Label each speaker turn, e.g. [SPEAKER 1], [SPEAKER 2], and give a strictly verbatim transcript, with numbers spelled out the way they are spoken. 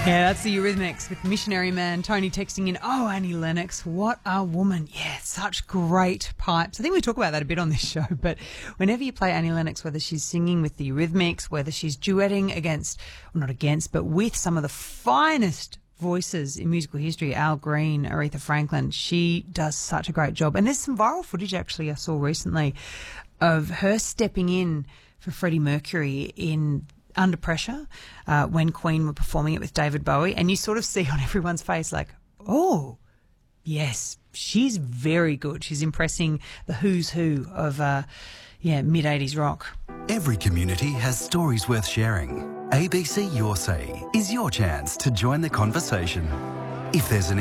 [SPEAKER 1] Yeah, that's the Eurythmics with Missionary Man. Tony texting in, oh, Annie Lennox, what a woman. Yeah, such great pipes. I think we talk about that a bit on this show, but whenever you play Annie Lennox, whether she's singing with the Eurythmics, whether she's duetting against, well, not against, but with some of the finest voices in musical history, Al Green, Aretha Franklin, she does such a great job. And there's some viral footage actually I saw recently of her stepping in for Freddie Mercury in Under Pressure uh, when Queen were performing it with David Bowie, and you sort of see on everyone's face like, oh, yes, she's very good. She's impressing the who's who of uh, yeah mid-eighties rock.
[SPEAKER 2] Every community has stories worth sharing. A B C Your Say is your chance to join the conversation. If there's an